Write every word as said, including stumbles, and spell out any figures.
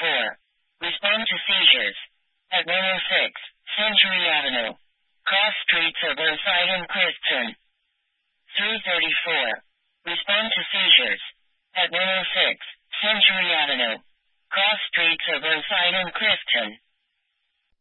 four. Respond to seizures. At one oh six, Century Avenue. Cross streets of Burnside and Christian. three thirty-four. Respond to seizures. At one oh six, Century Avenue. Cross streets of Burnside and Christian.